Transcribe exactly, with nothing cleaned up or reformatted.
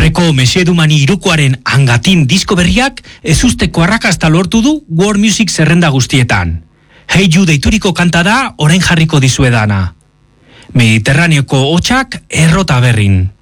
Aurreko Mesedumani irukoaren Angatin disko berriak ezusteko arrakasta lortu du World Music zerrenda guztietan. Hey You deituriko kanta da orain jarriko dizuedana. Mediterraneoko hotsak errota berrin.